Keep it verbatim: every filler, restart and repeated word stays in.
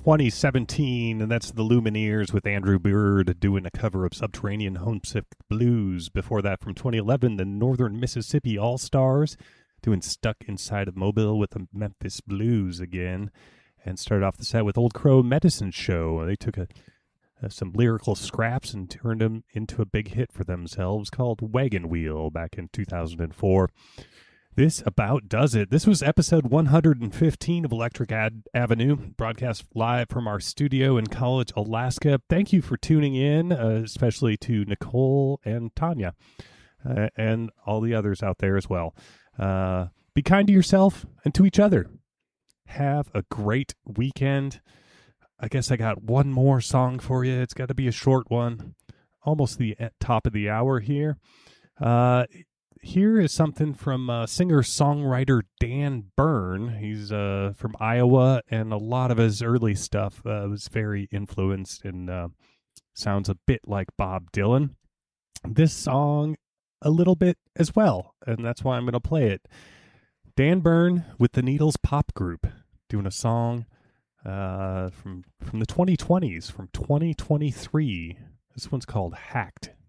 twenty seventeen, and that's the Lumineers with Andrew Bird doing a cover of Subterranean Homesick Blues. Before that, from twenty eleven, the Northern Mississippi All-Stars doing Stuck Inside of Mobile with the Memphis Blues again. And started off the set with Old Crow Medicine Show. They took a, uh, some lyrical scraps and turned them into a big hit for themselves called Wagon Wheel back in two thousand four. This about does it. This was episode one hundred fifteen of Electric Ad- Avenue, broadcast live from our studio in College, Alaska. Thank you for tuning in, uh, especially to Nicole and Tanya uh, and all the others out there as well. Uh, be kind to yourself and to each other. Have a great weekend. I guess I got one more song for you. It's got to be a short one. Almost the top of the hour here. Uh... Here is something from uh, singer-songwriter Dan Byrne. He's uh, from Iowa, and a lot of his early stuff uh, was very influenced and uh, sounds a bit like Bob Dylan. This song, a little bit as well, and that's why I'm going to play it. Dan Byrne with the Needles Pop Group, doing a song uh, from, from the twenty twenties, from twenty twenty-three. This one's called Hacked.